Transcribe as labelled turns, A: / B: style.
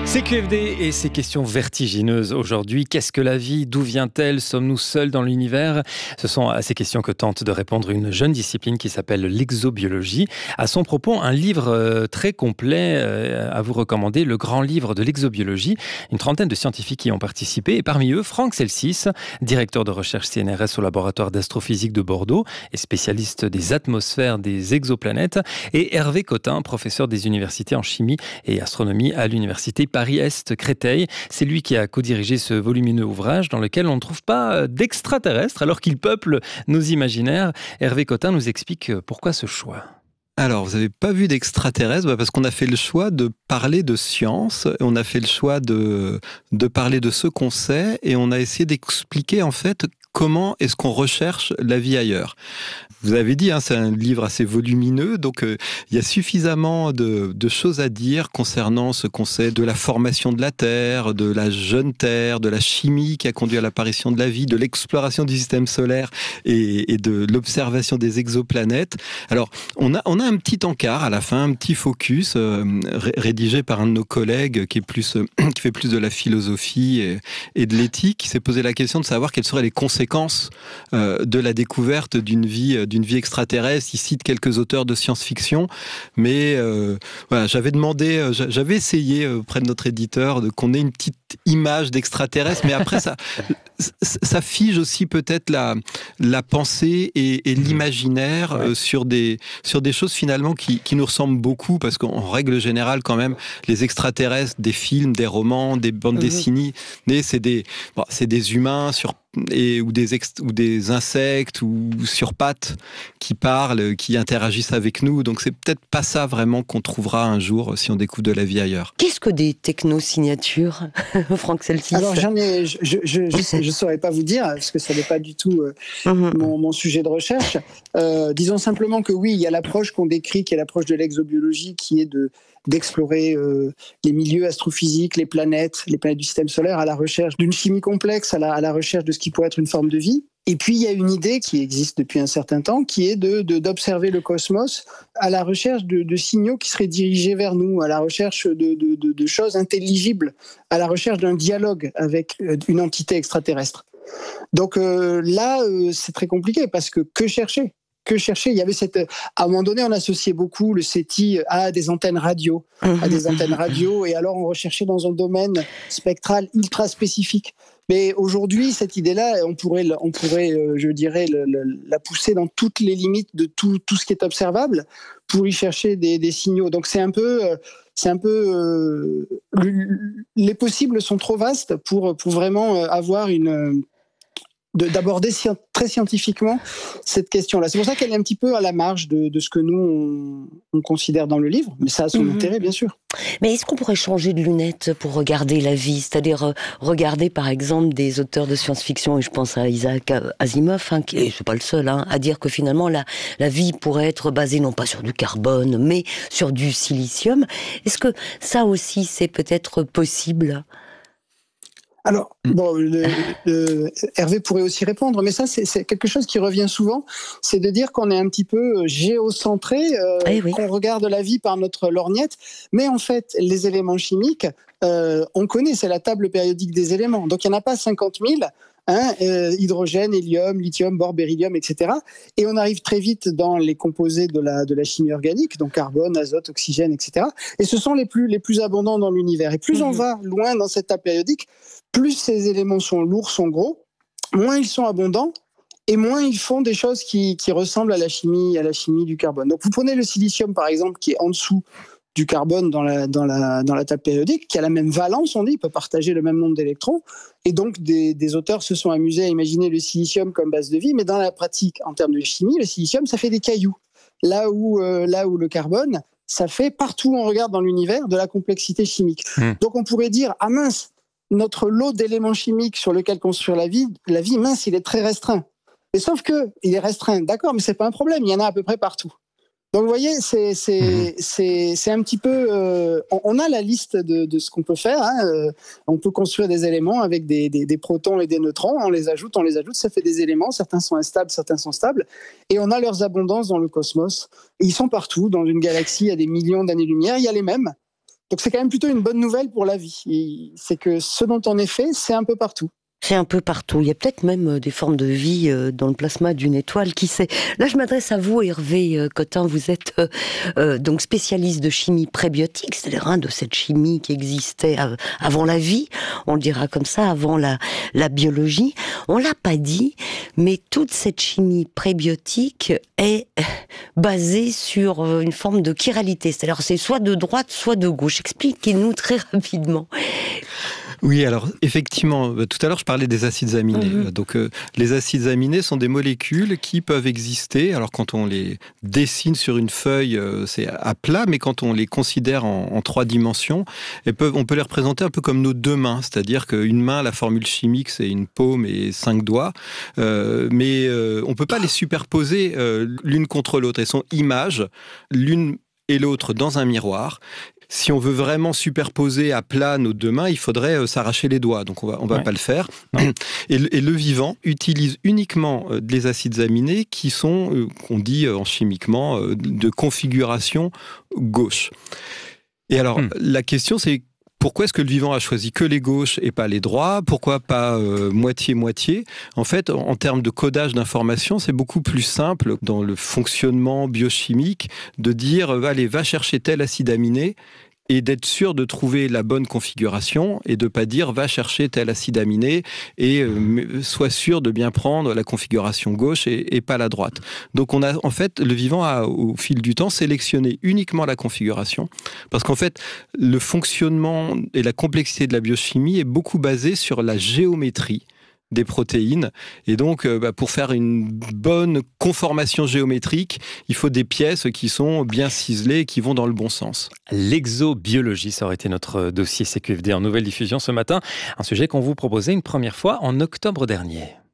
A: C'est QFD et ces questions vertigineuses aujourd'hui. Qu'est-ce que la vie? D'où vient-elle? Sommes-nous seuls dans l'univers? Ce sont à ces questions que tente de répondre une jeune discipline qui s'appelle l'exobiologie. À son propos, un livre très complet à vous recommander, le grand livre de l'exobiologie. Une trentaine de scientifiques y ont participé et parmi eux, Franck Celsis, directeur de recherche CNRS au laboratoire d'astrophysique de Bordeaux et spécialiste des atmosphères des exoplanètes, et Hervé Cotin, professeur des universités en chimie et astronomie à l'université Paris-Est Créteil. C'est lui qui a co-dirigé ce volumineux ouvrage dans lequel on ne trouve pas d'extraterrestres alors qu'ils peuplent nos imaginaires. Hervé Cotin nous explique pourquoi ce choix.
B: Alors, vous n'avez pas vu d'extraterrestres parce qu'on a fait le choix de parler de science, on a fait le choix de parler de ce qu'on sait et on a essayé d'expliquer en fait comment est-ce qu'on recherche la vie ailleurs. Vous avez dit, c'est un livre assez volumineux, donc il y a suffisamment de choses à dire concernant ce qu'on sait de la formation de la Terre, de la jeune Terre, de la chimie qui a conduit à l'apparition de la vie, de l'exploration du système solaire et de l'observation des exoplanètes. Alors, on a un petit encart à la fin, un petit focus rédigé par un de nos collègues qui fait plus de la philosophie et de l'éthique, qui s'est posé la question de savoir quelles seraient les conséquences de la découverte d'une vie extraterrestre. Il cite quelques auteurs de science-fiction, mais voilà, j'avais essayé auprès de notre éditeur qu'on ait une petite image d'extraterrestre, mais après ça fige aussi peut-être la pensée et l'imaginaire sur des choses finalement qui nous ressemblent beaucoup, parce qu'en règle générale quand même les extraterrestres, des films, des romans, des bandes dessinées, c'est des humains ou des insectes ou sur pattes qui parlent, qui interagissent avec nous. Donc c'est peut-être pas ça vraiment qu'on trouvera un jour si on découvre de la vie ailleurs.
C: Qu'est-ce que des technosignatures, Franck Celsis?
D: Alors je saurais pas vous dire parce que ça n'est pas du tout mon sujet de recherche. Disons simplement que oui, il y a l'approche qu'on décrit, qui est l'approche de l'exobiologie, qui est d'explorer les milieux astrophysiques, les planètes du système solaire, à la recherche d'une chimie complexe, à la recherche de ce qui pourrait être une forme de vie. Et puis, il y a une idée qui existe depuis un certain temps, qui est d'observer le cosmos à la recherche de signaux qui seraient dirigés vers nous, à la recherche de choses intelligibles, à la recherche d'un dialogue avec une entité extraterrestre. Donc là, c'est très compliqué, parce que chercher? Il y avait à un moment donné, on associait beaucoup le SETI à des antennes radio, et alors on recherchait dans un domaine spectral ultra spécifique. Mais aujourd'hui, cette idée-là, on pourrait, je dirais, la pousser dans toutes les limites de tout ce qui est observable pour y chercher des signaux. Donc c'est un peu, les possibles sont trop vastes pour vraiment avoir d'aborder très scientifiquement cette question-là. C'est pour ça qu'elle est un petit peu à la marge de ce que nous, on considère dans le livre, mais ça a son intérêt, bien sûr.
C: Mais est-ce qu'on pourrait changer de lunettes pour regarder la vie? C'est-à-dire regarder, par exemple, des auteurs de science-fiction, et je pense à Isaac Asimov, et c'est pas le seul, à dire que finalement, la vie pourrait être basée non pas sur du carbone, mais sur du silicium. Est-ce que ça aussi, c'est peut-être possible ?
D: Alors, Hervé pourrait aussi répondre, mais ça, c'est quelque chose qui revient souvent, c'est de dire qu'on est un petit peu géocentré, qu'on regarde la vie par notre lorgnette, mais en fait, les éléments chimiques, on connaît, c'est la table périodique des éléments, donc il n'y en a pas 50 000, hydrogène, hélium, lithium, bore, beryllium, etc. Et on arrive très vite dans les composés de la chimie organique, donc carbone, azote, oxygène, etc. Et ce sont les plus abondants dans l'univers. Et plus on va loin dans cette table périodique, plus ces éléments sont lourds, sont gros, moins ils sont abondants, et moins ils font des choses qui ressemblent à la chimie du carbone. Donc vous prenez le silicium, par exemple, qui est en dessous du carbone dans la table périodique, qui a la même valence, on dit, il peut partager le même nombre d'électrons, et donc des auteurs se sont amusés à imaginer le silicium comme base de vie, mais dans la pratique, en termes de chimie, le silicium, ça fait des cailloux. Là où le carbone, ça fait, partout où on regarde dans l'univers, de la complexité chimique. Donc on pourrait dire, ah mince, notre lot d'éléments chimiques sur lequel construire la vie, mince, il est très restreint. Mais sauf que il est restreint, d'accord, mais c'est pas un problème, il y en a à peu près partout. Donc vous voyez, c'est un petit peu... on a la liste de ce qu'on peut faire. On peut construire des éléments avec des protons et des neutrons. On les ajoute, ça fait des éléments. Certains sont instables, certains sont stables. Et on a leurs abondances dans le cosmos. Et ils sont partout. Dans une galaxie, il y a des millions d'années-lumière. Il y a les mêmes. Donc c'est quand même plutôt une bonne nouvelle pour la vie. C'est que ce dont on est fait, c'est un peu partout.
C: C'est un peu partout. Il y a peut-être même des formes de vie dans le plasma d'une étoile, qui sait. Là, je m'adresse à vous, Hervé Cotin. Vous êtes donc spécialiste de chimie prébiotique, c'est-à-dire de cette chimie qui existait avant la vie, on le dira comme ça, avant la biologie. On l'a pas dit, mais toute cette chimie prébiotique est basée sur une forme de chiralité. C'est-à-dire c'est soit de droite, soit de gauche. Expliquez-nous très rapidement.
B: Oui, alors effectivement, tout à l'heure je parlais des acides aminés. Donc les acides aminés sont des molécules qui peuvent exister. Alors quand on les dessine sur une feuille, c'est à plat, mais quand on les considère en 3 dimensions, on peut les représenter un peu comme nos 2 mains. C'est-à-dire qu'une main, la formule chimique, c'est une paume et 5 doigts. Mais on ne peut pas les superposer l'une contre l'autre. Elles sont images, l'une et l'autre dans un miroir. Si on veut vraiment superposer à plat nos 2 mains, il faudrait s'arracher les doigts. Donc on va pas le faire. Et le vivant utilise uniquement les acides aminés qui sont, qu'on dit chimiquement, de configuration gauche. Et alors la question c'est: pourquoi est-ce que le vivant a choisi que les gauches et pas les droits? Pourquoi pas moitié-moitié? En fait, en termes de codage d'informations, c'est beaucoup plus simple dans le fonctionnement biochimique de dire allez, va chercher tel acide aminé et d'être sûr de trouver la bonne configuration et de ne pas dire va chercher tel acide aminé et sois sûr de bien prendre la configuration gauche et pas la droite. Donc en fait, le vivant a au fil du temps sélectionné uniquement la configuration parce qu'en fait, le fonctionnement et la complexité de la biochimie est beaucoup basé sur la géométrie des protéines. Et donc, pour faire une bonne conformation géométrique, il faut des pièces qui sont bien ciselées et qui vont dans le bon sens.
A: L'exobiologie, ça aurait été notre dossier CQFD en nouvelle diffusion ce matin. Un sujet qu'on vous proposait une première fois en octobre dernier.